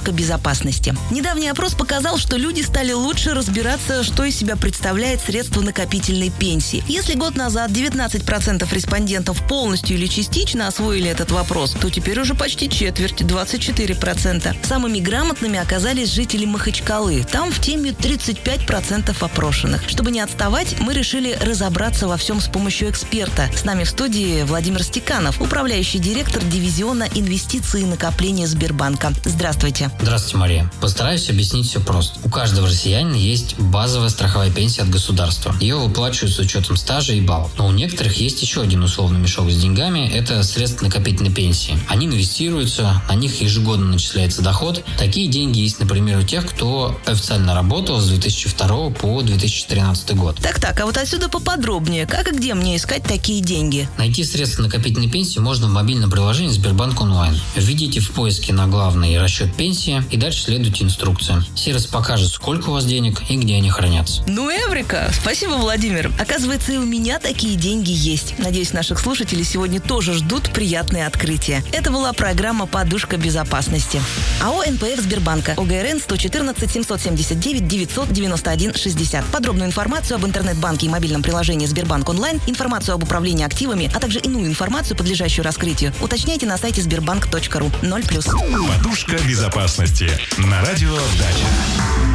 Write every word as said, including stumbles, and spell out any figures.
подушка безопасности. Недавний опрос показал, что люди стали лучше разбираться, что из себя представляет средство накопительной пенсии. Если год назад девятнадцать процентов респондентов полностью или частично освоили этот вопрос, то теперь уже почти четверть, двадцать четыре процента. Самыми грамотными оказались жители Махачкалы. Там в теме тридцать пять процентов опрошенных. Чтобы не отставать, мы решили разобраться во всем с помощью эксперта. С нами в студии Владимир Стеканов, управляющий директор дивизиона инвестиций и накопления Сбербанка. Здравствуйте. Здравствуйте, Мария. Постараюсь объяснить все просто. У каждого россиянина есть базовая страховая пенсия от государства. Ее выплачивают с учетом стажа и баллов. Но у некоторых есть еще один условный мешок с деньгами – это средства накопительной пенсии. Они инвестируются, на них ежегодно начисляется доход. Такие деньги есть, например, у тех, кто официально работал с две тысячи второго по две тысячи тринадцатый год. Так-так, а вот отсюда поподробнее. Как и где мне искать такие деньги? Найти средства накопительной пенсии можно в мобильном приложении Сбербанк онлайн. Введите в поиске на главный расчет пенсии и дальше следуйте инструкциям. Сервис покажет, сколько у вас денег и где они хранятся. Ну, эврика! Спасибо, Владимир. Оказывается, и у меня такие деньги есть. Надеюсь, наших слушателей сегодня тоже ждут приятные открытия. Это была программа «Подушка безопасности». АО эн пэ эф Сбербанка. о гэ эр эн сто четырнадцать семьсот семьдесят девять девятьсот девяносто один шестьдесят. Подробную информацию об интернет-банке и мобильном приложении Сбербанк онлайн, информацию об управлении активами, а также иную информацию, подлежащую раскрытию, уточняйте на сайте сбербанк точка ру. ноль плюс. Подушка безопасности на радио Дача.